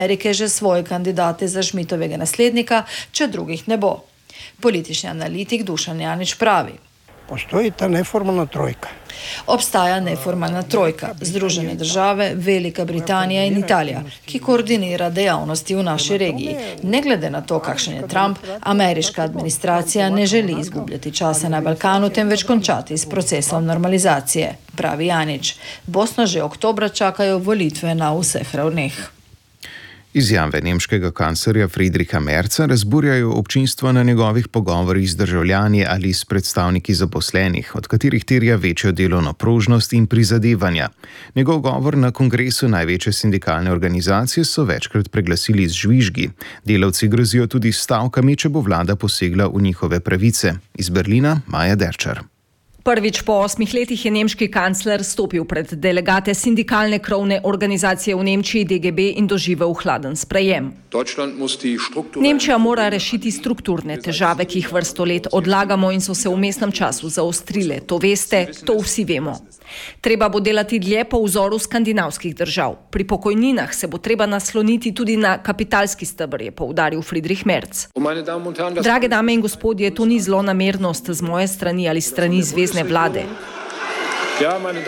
Amerike že svoje kandidate za Schmidtovega naslednika, če drugih ne bo. Politični analitik Dušan Janić pravi. Postoji ta neformalna trojka. Obstaja neformalna trojka, Združene države, Velika Britanija in Italija, ki koordinira dejavnosti v naši regiji. Ne glede na to, kakšen je Trump, ameriška administracija ne želi izgubljati časa na Balkanu, temveč končati s procesom normalizacije, pravi Janić. Bosno že oktobra čakajo volitve na vseh ravneh. Izjave nemškega kanclerja Friedricha Merza razburjajo občinstvo na njegovih pogovorih z državljani ali s predstavniki zaposlenih, od katerih terja večjo delovno prožnost in prizadevanja. Njegov govor na kongresu največje sindikalne organizacije so večkrat preglasili z žvižgi. Delavci grozijo tudi s stavkami, če bo vlada posegla v njihove pravice. Iz Berlina Maja Derčar. Prvič po 8 letih je nemški kancler stopil pred delegate sindikalne krovne organizacije v Nemčiji DGB in doživel hladen sprejem. Nemčija mora rešiti strukturne težave, ki jih vrsto let odlagamo in so se v vmesnem času zaostrile. To veste, to vsi vemo. Treba bo delati dlje po vzoru skandinavskih držav. Pri pokojninah se bo treba nasloniti tudi na kapitalski steber, je poudaril Friedrich Merz. Drage dame in gospodje, to ni zlonamernost z moje strani ali strani zvezne vlade. Ja, meine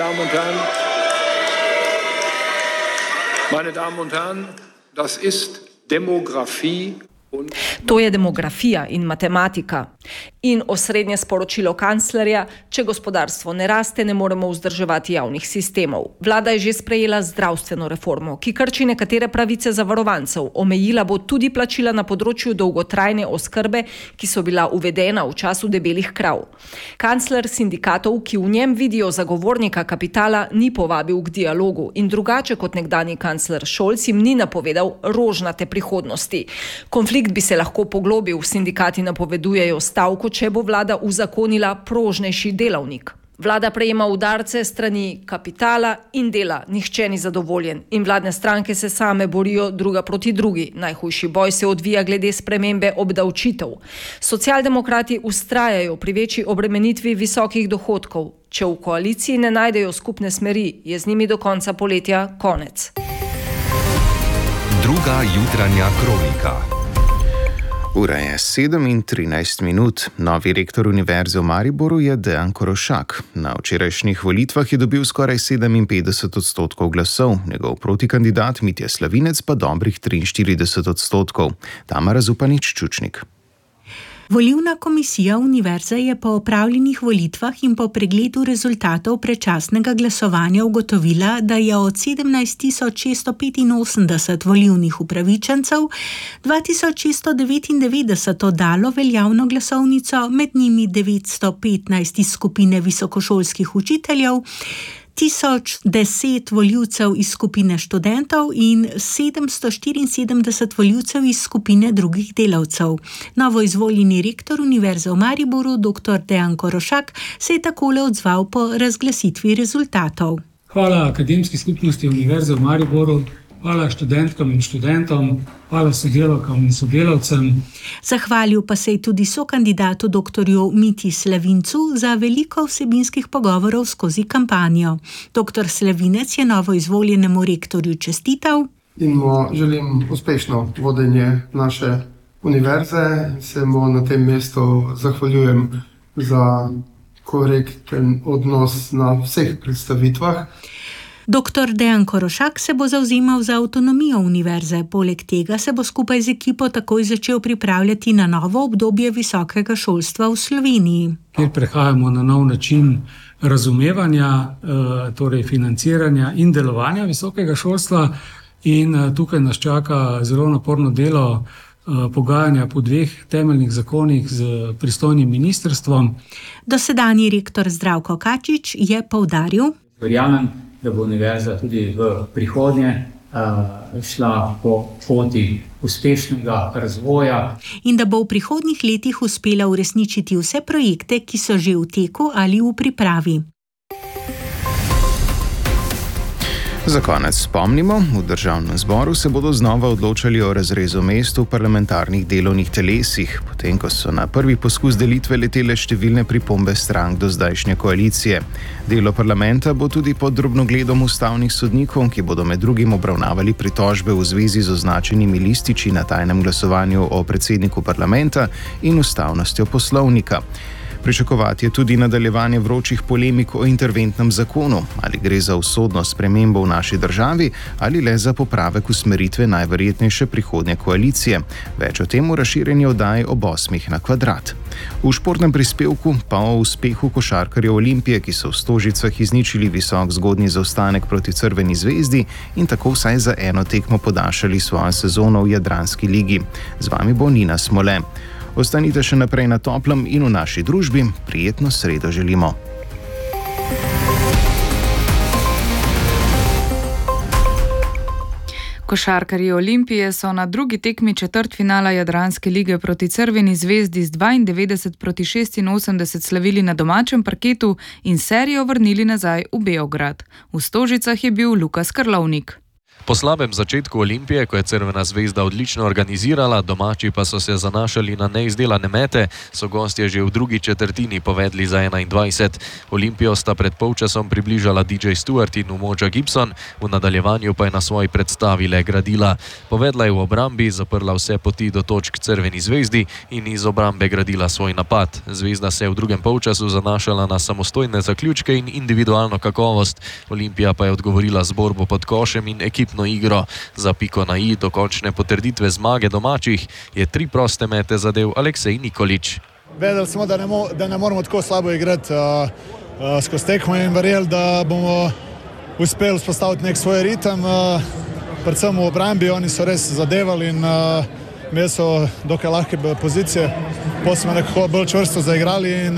Damen und Herren, das ist Demografie. To je demografija in matematika. In osrednje sporočilo kanclerja, če gospodarstvo ne raste, ne moremo vzdrževati javnih sistemov. Vlada je že sprejela zdravstveno reformo, ki krči nekatere pravice zavarovancev. Omejila bo tudi plačila na področju dolgotrajne oskrbe, ki so bila uvedena v času debelih krav. Kancler sindikatov, ki v njem vidijo zagovornika kapitala, ni povabil k dialogu in drugače kot nekdanji kancler Scholz jim ni napovedal rožnate prihodnosti. Konflikt bi se lahko poglobil, sindikati napovedujejo stavko, če bo vlada uzakonila prožnejši delavnik. Vlada prejema udarce strani kapitala in dela, nihče ni zadovoljen in vladne stranke se same borijo druga proti drugi. Najhujši boj se odvija glede spremembe obdavčitev. Socialdemokrati vztrajajo pri večji obremenitvi visokih dohodkov. Če v koaliciji ne najdejo skupne smeri, je z njimi do konca poletja konec. Druga jutranja kronika. Ura je 7:13. Novi rektor Univerze v Mariboru je Dejan Korošak. Na včerajšnjih volitvah je dobil skoraj 57% glasov, njegov protikandidat Mitja Slavinec pa dobrih 43%. Tamara Zupanič-Čučnik. Volilna komisija univerze je po opravljenih volitvah in po pregledu rezultatov predčasnega glasovanja ugotovila, da je od 17.685 volilnih upravičencev 2.699 oddalo veljavno glasovnico, med njimi 915 iz skupine visokošolskih učiteljev, 1010 volivcev iz skupine študentov in 774 volivcev iz skupine drugih delavcev. Novo izvoljeni rektor Univerze v Mariboru, dr. Dejan Korošak, se je takole odzval po razglasitvi rezultatov. Hvala akademski skupnosti Univerze v Mariboru, hvala študentkam in študentom, hvala sodelavkam in sodelavcem. Zahvalil pa se je tudi sokandidatu doktorju Mitji Slavincu za veliko vsebinskih pogovorov skozi kampanjo. Dr. Slavinec je novo izvoljenemu rektorju čestital. In mu želim uspešno vodenje naše univerze. Se mu na tem mestu zahvaljujem za korekten odnos na vseh predstavitvah. Dr. Dejan Korošak se bo zavzemal za avtonomijo univerze, poleg tega se bo skupaj z ekipo takoj začel pripravljati na novo obdobje visokega šolstva v Sloveniji. Kjer prehajamo na nov način razumevanja, torej financiranja in delovanja visokega šolstva in tukaj nas čaka zelo naporno delo pogajanja po dveh temeljnih zakonih z pristojnim ministrstvom. Dosedanji rektor Zdravko Kačič je poudaril: Verjamem, da bo univerza tudi v prihodnje šla po poti uspešnega razvoja. In da bo v prihodnjih letih uspela uresničiti vse projekte, ki so že v teku ali v pripravi. Za konec spomnimo, v državnem zboru se bodo znova odločali o razrezu mest v parlamentarnih delovnih telesih, potem ko so na prvi poskus delitve letele številne pripombe strank do zdajšnje koalicije. Delo parlamenta bo tudi pod drobnogledom ustavnih sodnikov, ki bodo med drugim obravnavali pritožbe v zvezi z označenimi lističi na tajnem glasovanju o predsedniku parlamenta in ustavnostjo poslovnika. Pričakovati je tudi nadaljevanje vročih polemik o interventnem zakonu, ali gre za usodno spremembo v naši državi ali le za popravek usmeritve najverjetnejše prihodnje koalicije. Več o tem v razširjeni oddaji ob 8 na kvadrat. V športnem prispevku pa o uspehu košarkarjev Olimpije, ki so v Stožicah izničili visok zgodnji zaostanek proti Crveni zvezdi in tako vsaj za eno tekmo podaljšali svojo sezono v Jadranski ligi. Z vami bo Nina Smole. Ostanite še naprej na toplem in v naši družbi. Prijetno sredo želimo. Košarkarji Olimpije so na drugi tekmi četrtfinala Jadranske lige proti Crveni zvezdi z 92-86 slavili na domačem parketu in serijo vrnili nazaj v Beograd. V Stožicah je bil Lukas Karlovnik. Po slabem začetku Olimpije, ko je Crvena zvezda odlično organizirala, domači pa so se zanašali na neizdelane mete, so gostje že v drugi četrtini povedli za 21. Olimpijo sta pred polčasom približala DJ Stewart in Umoja Gibson, v nadaljevanju pa je na svoji predstavi le gradila. Povedla je v obrambi, zaprla vse poti do točk Crveni zvezdi in iz obrambe gradila svoj napad. Zvezda se je v drugem polčasu zanašala na samostojne zaključke in individualno kakovost. Olimpija pa je odgovorila z borbo pod košem in ekipno igro. Za piko na i do končne potrditve zmage domačih je 3 proste mete zadel Aleksej Nikolić. Vedeli smo, da ne moramo tako slabo igrati skozi tekmo in verjeli, da bomo uspeli vzpostaviti nek svoj ritem, predvsem v obrambi. Oni so res zadevali in imeli so dokaj lahke pozicije. Potem smo nekako bolj čvrsto zaigrali in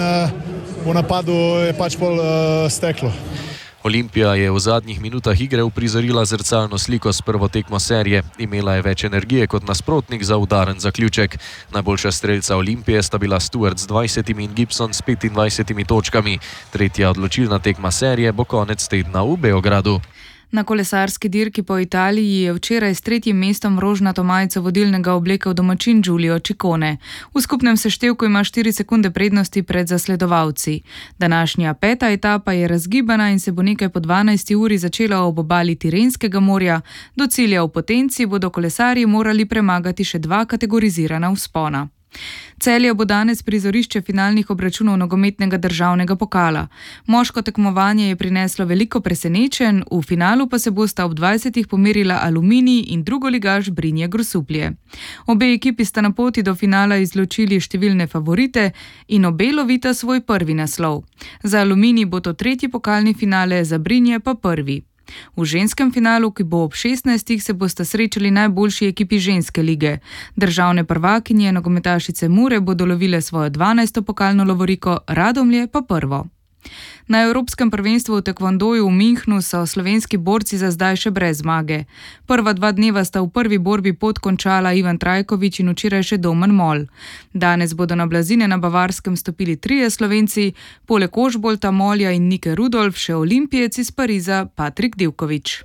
v napadu je pač pol steklo. Olimpija je v zadnjih minutah igre uprizorila zrcalno sliko s prvo tekmo serije. Imela je več energije kot nasprotnik za udaren zaključek. Najboljša strelca Olimpije sta bila Stewart z 20 in Gibson s 25 točkami. Tretja odločilna tekma serije bo konec tedna v Beogradu. Na kolesarski dirki po Italiji je včeraj s 3. mestom rožnato majico vodilnega oblekel domačin Giulio Ciccone. V skupnem seštevku ima 4 sekunde prednosti pred zasledovalci. Današnja 5. etapa je razgibana in se bo nekaj po 12. uri začela ob obali Tirenskega morja. Do cilja v Potenci bodo kolesarji morali premagati še 2 kategorizirana vzpona. Celje bo danes prizorišče finalnih obračunov nogometnega državnega pokala. Moško tekmovanje je prineslo veliko presenečenj, v finalu pa se bosta ob 20. pomerila Aluminij in drugoligaš Brinje Grosuplje. Obe ekipi sta na poti do finala izločili številne favorite in obe lovita svoj prvi naslov. Za Aluminij bo to 3. pokalni finale, za Brinje pa prvi. V ženskem finalu, ki bo ob 16. se bosta srečali najboljši ekipi ženske lige. Državne prvakinje nogometašice Mure bodo lovile svojo 12. pokalno lovoriko, Radomlje pa prvo. Na Evropskem prvenstvu v tekvondoju v Münchnu so slovenski borci za zdaj še brez zmage. Prva 2 dneva sta v prvi borbi pot končala Ivan Trajković in včeraj še Domen Mol. Danes bodo na blazine na Bavarskem stopili 3 Slovenci, poleg Ožbolta, Molja in Nike Rudolf še olimpijec iz Pariza Patrik Divković.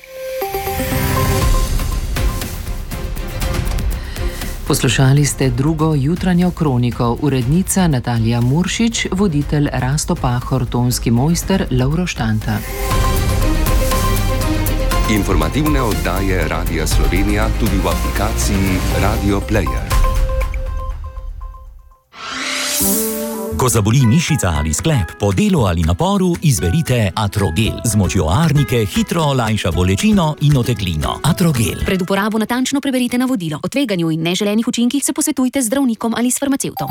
Poslušali ste drugo jutranjo kroniko, urednica Natalija Muršič, voditelj Rasto Pahor, tonski mojster Lovro Štanta. Informativne oddaje Radia Slovenija tudi v aplikaciji Radio Player. Ko zaboli mišica ali sklep, po delu ali naporu, izberite Atrogel. Z močjo arnike hitro olajša bolečino in oteklino. Atrogel. Pred uporabo natančno preberite navodilo. O tveganju in neželenih učinkih se posvetujte z zdravnikom ali s farmacevtom.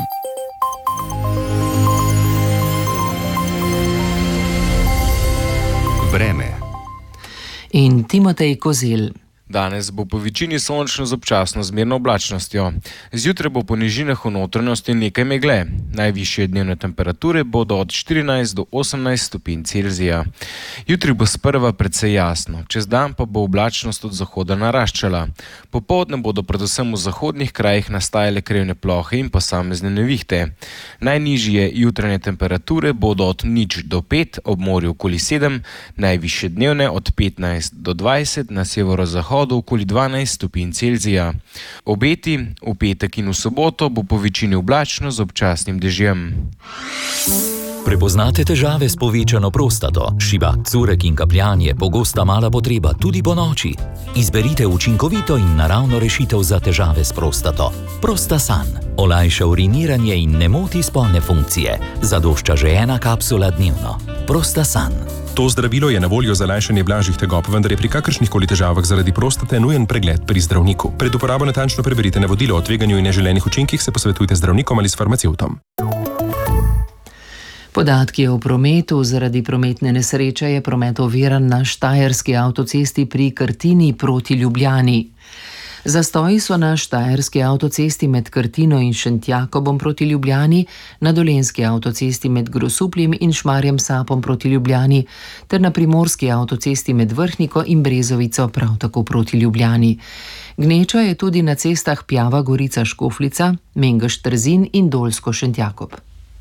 Vreme. In Timotej Kozel. Danes bo po večini sončno z občasno zmerno oblačnostjo. Zjutraj bo po nižinah v notranjosti nekaj megle. Najvišje dnevne temperature bodo od 14 do 18 stopinj Celzija. Jutri bo sprva precej jasno, čez dan pa bo oblačnost od zahoda naraščala. Popoldne bodo predvsem v zahodnih krajih nastajale krivne plohe in posamezne nevihte. Najnižje jutranje temperature bodo od 0 do 5, ob morju okoli 7, najvišje dnevne od 15 do 20, na severozahodu okoli 12 stopinj Celzija. Obeti v petek in v soboto bo po večini oblačno z občasnim dežjem. Prepoznate težave s povečano prostato, šibak curek in kapljanje, pogosta mala potreba tudi po noči? Izberite učinkovito in naravno rešitev za težave s prostato. Prostasan. Olajša uriniranje in ne moti spolne funkcije. Zadošča že 1 kapsula dnevno. Prostasan. To zdravilo je na voljo za lajšanje blažjih tegob, vendar je pri kakršnihkoli težavah zaradi prostate nujen pregled pri zdravniku. Pred uporabo natančno preberite navodilo o tveganju in neželenih učinkih, se posvetujte z zdravnikom ali s farmacevtom. Podatki o prometu. Zaradi prometne nesreče je promet oviran na štajerski avtocesti pri Krtini proti Ljubljani. Zastoji so na štajerski avtocesti med Krtino in Šentjakobom proti Ljubljani, na dolenjski avtocesti med Grosupljem in Šmarjem Sapom proti Ljubljani ter na primorski avtocesti med Vrhniko in Brezovico prav tako proti Ljubljani. Gneča je tudi na cestah Pjava Gorica Škofljica, Mengeš Trzin in Dolsko Šentjakob.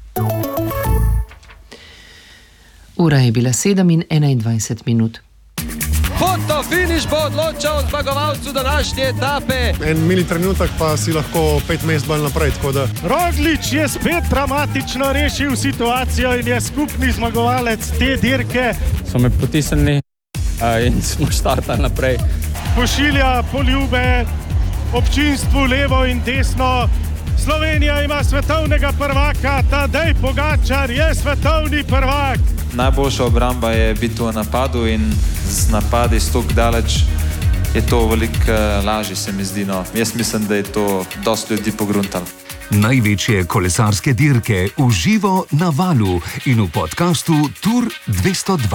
Ura je bila 7:21. Fotofiniš bo odločal zmagovalcu današnje etape. En mini trenutek pa si lahko 5 mest bolj naprej. Roglič je spet dramatično rešil situacijo in je skupni zmagovalec te dirke. So me potisnili in smo štartali naprej. Pošilja poljube občinstvu levo in desno. Slovenija ima svetovnega prvaka, Tadej Pogačar je svetovni prvak. Najboljša obramba je biti v napadu in z napadi stok daleč je to veliko lažje, se mi zdi. No. Jaz mislim, da je to dosti ljudi pogruntalo. Največje kolesarske dirke v živo na Valu in v podkastu Tour 202.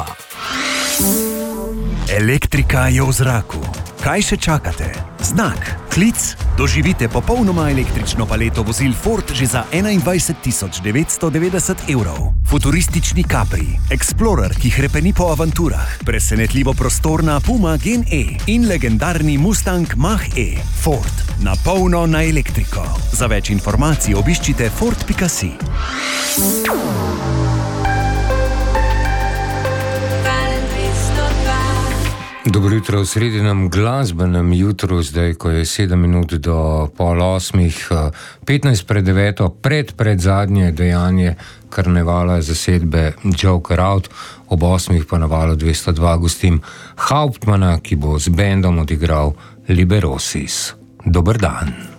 Elektrika je v zraku. Kaj še čakate? Znak, klic, doživite popolnoma električno paleto vozil Ford že za 21.990 €. Futuristični Capri, Explorer, ki hrepeni po avanturah, presenetljivo prostorna Puma Gen E in legendarni Mustang Mach-E. Ford, na polno na elektriko. Za več informacij obiščite ford.si. Dobro jutro v sredinem glasbenem jutru, zdaj ko je 7 minut do pol 8, 15 pred 9, pred zadnje dejanje karnevala zasedbe Joker Out, ob 8 pa na Valu 202 gostim Hauptmana, ki bo z bendom odigral Liberosis. Dober dan.